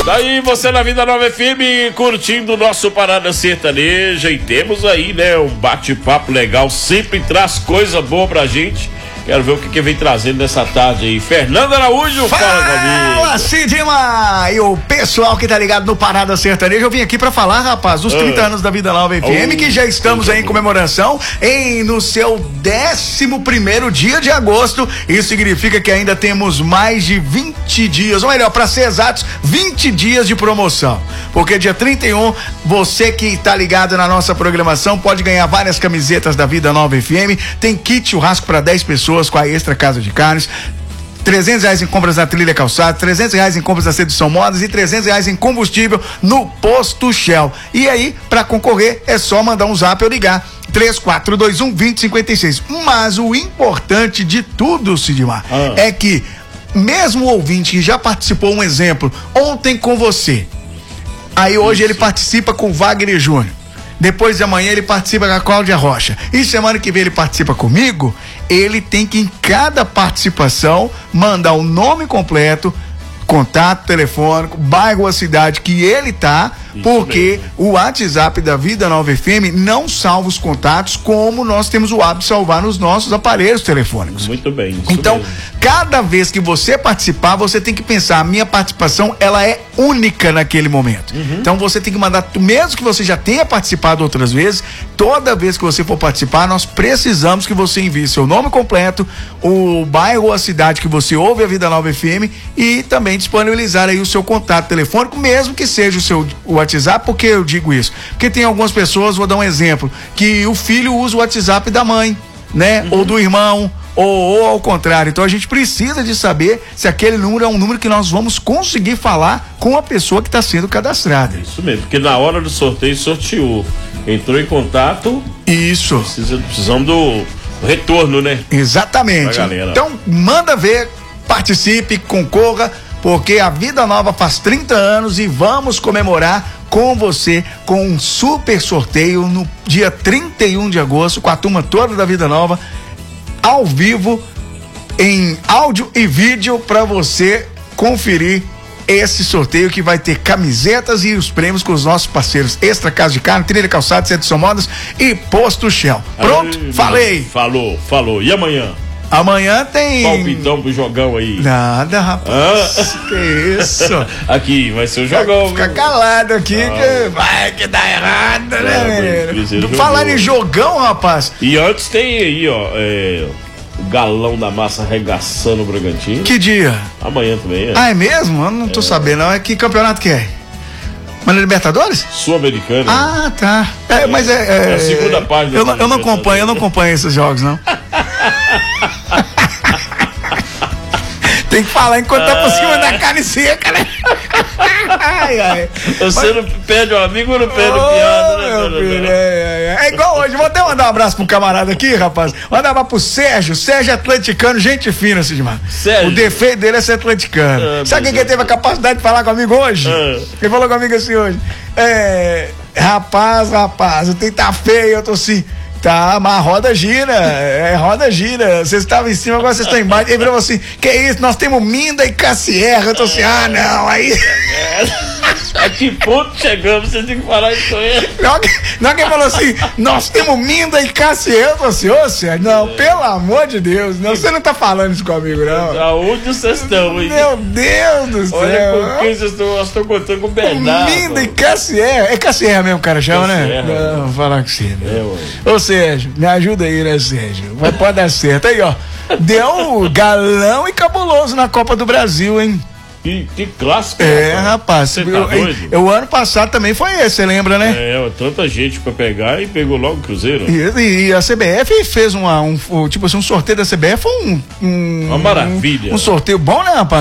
Daí você na Vida Nova FM curtindo o nosso Parada Sertaneja e temos aí, né, um bate-papo legal, sempre traz coisa boa pra gente. Quero ver o que vem trazendo nessa tarde aí. Fernando Araújo, fala comigo. Fala, Sidmar! E o pessoal que tá ligado no Parada Sertaneja, eu vim aqui pra falar, rapaz, dos 30 anos da Vida Nova FM, que já estamos aí em comemoração no seu 11º dia de agosto. Isso significa que ainda temos mais de 20 dias, ou melhor, pra ser exatos, 20 dias de promoção. Porque dia 31, você que tá ligado na nossa programação pode ganhar várias camisetas da Vida Nova FM, tem kit churrasco pra 10 pessoas com a Extra Casa de Carnes, R$300 em compras na Trilha Calçada, R$300 em compras na Sedução Modas e R$300 em combustível no Posto Shell. E aí, para concorrer, é só mandar um zap ou ligar 3421-2056. Mas o importante de tudo, Sidmar, é que mesmo o ouvinte que já participou, um exemplo, ontem com você, aí hoje ele participa com o Wagner Júnior. Depois de amanhã ele participa com a Cláudia Rocha. E semana que vem ele participa comigo. Ele tem que, em cada participação, mandar o nome completo, contato telefônico, bairro ou a cidade que ele tá, porque o WhatsApp da Vida Nova FM não salva os contatos como nós temos o hábito de salvar nos nossos aparelhos telefônicos. Muito bem. Então, cada vez que você participar, você tem que pensar, a minha participação, ela é única naquele momento. Então, você tem que mandar, mesmo que você já tenha participado outras vezes, toda vez que você for participar, nós precisamos que você envie seu nome completo, o bairro ou a cidade que você ouve a Vida Nova FM e também disponibilizar aí o seu contato telefônico, mesmo que seja o seu WhatsApp. Por que eu digo isso? Porque tem algumas pessoas, vou dar um exemplo, que o filho usa o WhatsApp da mãe, né? Ou do irmão, ou ao contrário. Então a gente precisa de saber se aquele número é um número que nós vamos conseguir falar com a pessoa que está sendo cadastrada. Isso mesmo, porque na hora do sorteio sorteou, entrou em contato. Isso. Precisamos do retorno, né? Exatamente. Então manda ver, participe, concorra, porque a Vida Nova faz 30 anos e vamos comemorar com você com um super sorteio no dia 31 de agosto com a turma toda da Vida Nova, ao vivo, em áudio e vídeo, para você conferir esse sorteio que vai ter camisetas e os prêmios com os nossos parceiros Extra Casa de Carne, Trilha Calçada, Sedução Modas e Posto Shell. Pronto? Falei. Falou. E amanhã? Amanhã tem palpitão pro jogão aí. Nada, rapaz. Que isso? Aqui vai ser o jogão. Fica calado aqui que vai que dá errado, né, menino? Falar em jogão, rapaz. E antes tem aí, ó, o galão da massa arregaçando o Bragantino. Que dia? Amanhã também, Ah, é mesmo? Eu não tô sabendo, não. É que campeonato que é? Mas na Libertadores? Sul-Americana. Ah, tá. Mas é a segunda página. Eu não acompanho esses jogos, não. Tem que falar enquanto tá por cima da carne seca, né? Você não perde um amigo, não perde piada, né? Meu filho, é igual hoje. Vou até mandar um abraço pro camarada aqui, rapaz. Mandar um abraço pro Sérgio. Sérgio é atleticano, gente fina, Sidmar. Sérgio. O defeito dele é ser atleticano. Sabe quem teve a capacidade de falar comigo hoje? Ele falou comigo assim hoje. Rapaz, eu tenho que tá feio, eu tô assim. Tá, mas a roda gira, vocês estavam em cima, agora vocês estão embaixo. Ele falou assim, que isso, nós temos Minda e Cassierra. Eu tô assim, não, aí... A que ponto chegamos, você tem que falar isso com ele. Não, quem falou assim, nós temos Minda e Cassierra. Eu tô assim, Sérgio, não, pelo amor de Deus, não, você não tá falando isso comigo, não. Aonde vocês estão, hein? Meu Deus do céu. Olha com quem nós estamos contando com o Bernardo. Minda e Cassierra, é Cassierra mesmo, o cara chama, né? Não, vou falar com você. Ô Sérgio, me ajuda aí, né, Sérgio? Pode dar certo. Aí, ó, deu galão e cabuloso na Copa do Brasil, hein? Que clássico. Rapaz. Você tá doido? O ano passado também foi esse, você lembra, né? Tanta gente pra pegar e pegou logo o Cruzeiro. E a CBF fez tipo assim, um sorteio da CBF, foi uma maravilha. Um sorteio bom, né, rapaz?